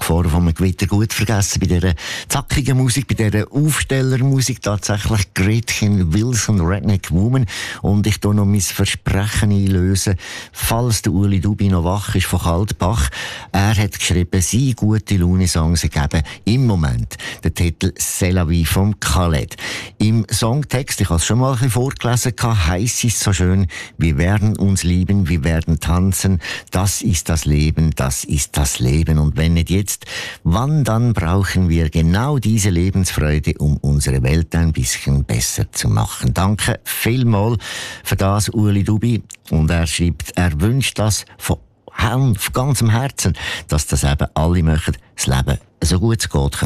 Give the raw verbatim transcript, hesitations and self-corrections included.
Gefahr von einem Gewitter gut vergessen. Bei dieser zackigen Musik, bei dieser Aufstellermusik tatsächlich Gretchen Wilson, Redneck Woman. Und ich tue noch mein Versprechen einlösen, falls der Ueli Dubi noch wach ist von Kaltbach. Er hat geschrieben, sie gute Laune-Songs geben im Moment den Titel C'est la vie vom Khaled. Im Songtext, ich habe es schon mal ein bisschen vorgelesen, heisst es so schön, wir werden uns lieben, wir werden tanzen, das ist das Leben, das ist das Leben. Und wenn nicht jetzt, wann dann brauchen wir genau diese Lebensfreude, um unsere Welt ein bisschen besser zu machen. Danke vielmals für das, Ueli Dubi. Und er schreibt, er wünscht das von von ganzem Herzen, dass das eben alle möchten, das Leben so gut es geht